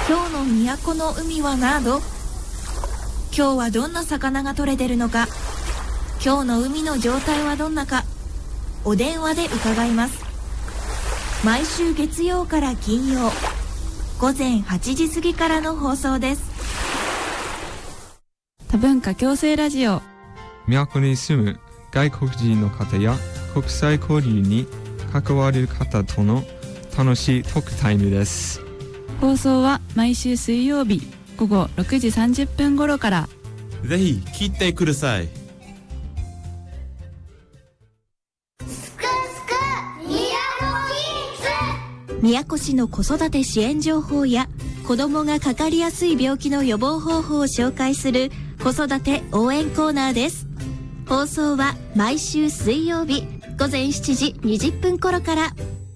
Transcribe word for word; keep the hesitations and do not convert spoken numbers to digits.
今日の都の海は何度？今日はどんな魚が取れてるのか、今日の海の状態はどんなか、お電話で伺います。毎週月曜から金曜午前はちじ過ぎからの放送です。 多文化共生ラジオ。 都に住む外国人の方や国際交流に関わる方との楽しいトークタイムです。 放送は毎週水曜日午後ろくじさんじゅっぷん頃から。 ぜひ聞いてください。 宮古市の子育て支援情報や子どもがかかりやすい病気の予防方法を紹介する子育て応援コーナーです。放送は毎週水曜日午前しちじにじゅっぷん頃から。